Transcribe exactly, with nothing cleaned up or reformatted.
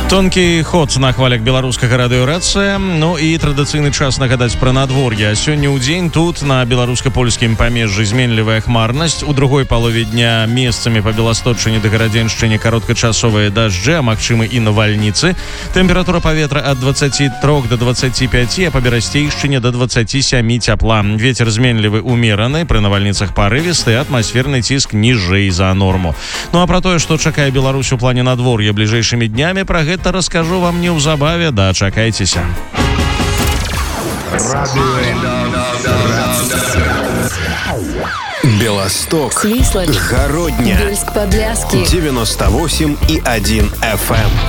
Тонкі ход на хвалях беларускага радыёрацыя. Ну і традыцыйны час нагадаць пра надвор'е. Сёння ў дзень тут на беларуска-польскім памежжы зменлівая хмарнасць. У другой палове дня месцамі па Беласточчыне да Гарадзеншчыне кароткачасовыя дажджы, а магчымы і навальніцы. Тэмпература паветра ад дваццаці трох да дваццаці пяці, а па Берасцейшчыне да дваццаці сямі цяпла. Вецер зменлівы умераны, пры навальніцах парывісты, атмасферны ціск ніжэй за норму. Ну а пра тое, што чакае Беларусь у плане надвор'я бліжэйшымі днямі, пра гэта раскажу вам неўзабаве, дачакайцеся. Белосток, Слислань, Городня, Бельск-Подляски, девяносто восемь и один эф эм.